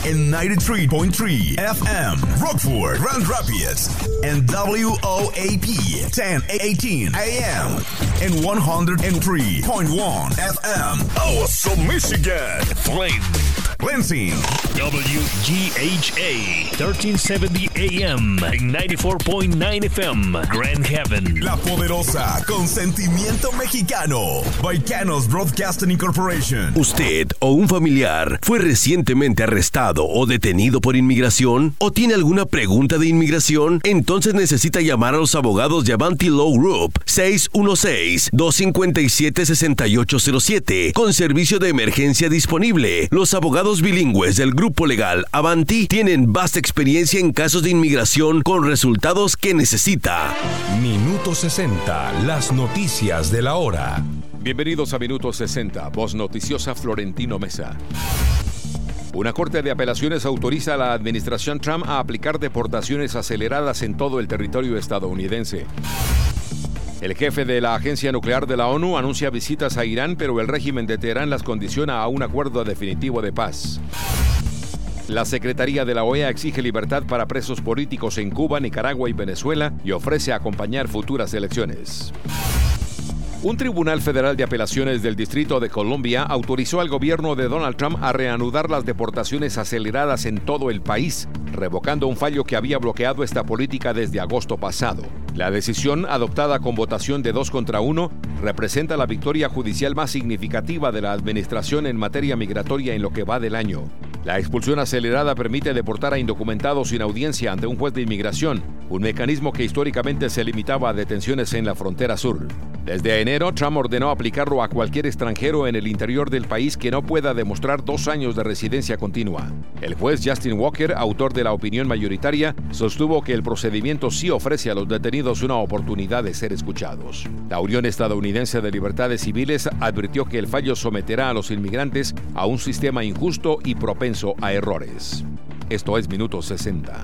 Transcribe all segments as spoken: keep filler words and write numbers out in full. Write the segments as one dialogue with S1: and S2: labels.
S1: en noventa y tres punto tres F M, Rockford, Grand Rapids, and W O A P ten eighteen A M, and one oh three point one F M, Awesome, Michigan, Flint, Lansing,
S2: W G H A thirteen seventy A M, and ninety-four point nine F M, Grand Haven.
S1: La Poderosa, con sentimiento mexicano, Baicanos Broadcasting Incorporation.
S3: ¿Usted o un familiar fue recientemente arrestado o detenido por inmigración? ¿O tiene alguna pregunta de inmigración? Entonces necesita llamar a los abogados de Avanti Law Group seis uno seis, dos cinco siete, seis ocho cero siete con servicio de emergencia disponible. Los abogados bilingües del grupo legal Avanti tienen vasta experiencia en casos de inmigración con resultados que necesita.
S4: Minuto sesenta, las noticias de la hora.
S5: Bienvenidos a Minuto sesenta, voz noticiosa Florentino Mesa. Una corte de apelaciones autoriza a la administración Trump a aplicar deportaciones aceleradas en todo el territorio estadounidense. El jefe de la Agencia Nuclear de la ONU anuncia visitas a Irán, pero el régimen de Teherán las condiciona a un acuerdo definitivo de paz. La Secretaría de la O E A exige libertad para presos políticos en Cuba, Nicaragua y Venezuela y ofrece acompañar futuras elecciones. Un tribunal federal de apelaciones del Distrito de Columbia autorizó al gobierno de Donald Trump a reanudar las deportaciones aceleradas en todo el país, revocando un fallo que había bloqueado esta política desde agosto pasado. La decisión, adoptada con votación de dos contra uno, representa la victoria judicial más significativa de la administración en materia migratoria en lo que va del año. La expulsión acelerada permite deportar a indocumentados sin audiencia ante un juez de inmigración, un mecanismo que históricamente se limitaba a detenciones en la frontera sur. Desde enero, Trump ordenó aplicarlo a cualquier extranjero en el interior del país que no pueda demostrar dos años de residencia continua. El juez Justin Walker, autor de la opinión mayoritaria, sostuvo que el procedimiento sí ofrece a los detenidos una oportunidad de ser escuchados. La Unión Estadounidense de Libertades Civiles advirtió que el fallo someterá a los inmigrantes a un sistema injusto y propenso a errores. Esto es Minuto sesenta.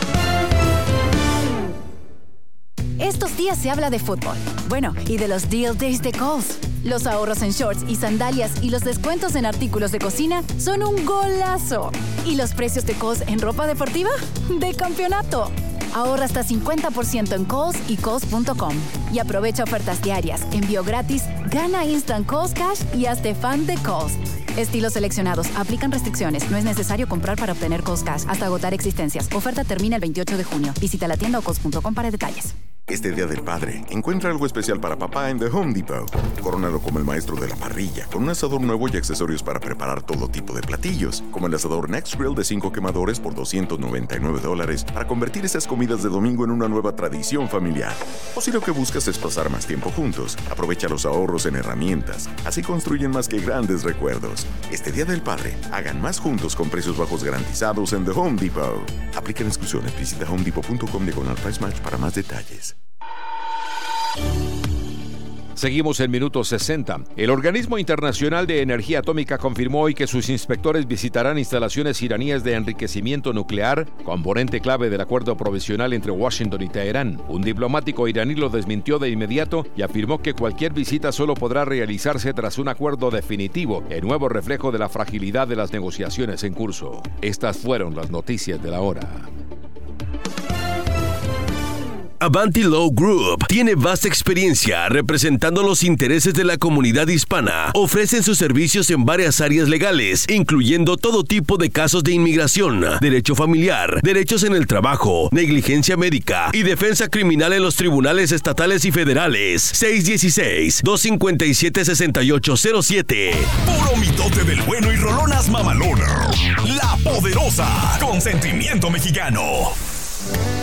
S6: Estos días se habla de fútbol. Bueno, y de los Deal Days de Kohl's. Los ahorros en shorts y sandalias y los descuentos en artículos de cocina son un golazo. ¿Y los precios de Kohl's en ropa deportiva? ¡De campeonato! Ahorra hasta cincuenta por ciento en Kohl's y Kohl's punto com. Y aprovecha ofertas diarias, envío gratis, gana Instant Kohl's Cash y hazte fan de Kohl's. Estilos seleccionados. Aplican restricciones. No es necesario comprar para obtener Kohl's Cash hasta agotar existencias. Oferta termina el veintiocho de junio. Visita la tienda o Kohl's punto com para detalles.
S7: Este Día del Padre, encuentra algo especial para papá en The Home Depot. Corónalo como el maestro de la parrilla, con un asador nuevo y accesorios para preparar todo tipo de platillos, como el asador Next Grill de cinco quemadores por doscientos noventa y nueve dólares, para convertir esas comidas de domingo en una nueva tradición familiar. O si lo que buscas es pasar más tiempo juntos, aprovecha los ahorros en herramientas. Así construyen más que grandes recuerdos. Este Día del Padre, hagan más juntos con precios bajos garantizados en The Home Depot. Aplican exclusiones. Visita home depot punto com diagonal price match para más detalles.
S5: Seguimos en Minuto sesenta. El Organismo Internacional de Energía Atómica confirmó hoy que sus inspectores visitarán instalaciones iraníes de enriquecimiento nuclear, componente clave del acuerdo provisional entre Washington y Teherán. Un diplomático iraní lo desmintió de inmediato y afirmó que cualquier visita solo podrá realizarse tras un acuerdo definitivo, el nuevo reflejo de la fragilidad de las negociaciones en curso. Estas fueron las noticias de la hora.
S3: Avanti Law Group tiene vasta experiencia representando los intereses de la comunidad hispana. Ofrecen sus servicios en varias áreas legales, incluyendo todo tipo de casos de inmigración, derecho familiar, derechos en el trabajo, negligencia médica y defensa criminal en los tribunales estatales y federales. seis uno seis, dos cinco siete, seis ocho cero siete.
S1: Puro mitote del bueno y rolonas mamalonas. La Poderosa, con sentimiento mexicano.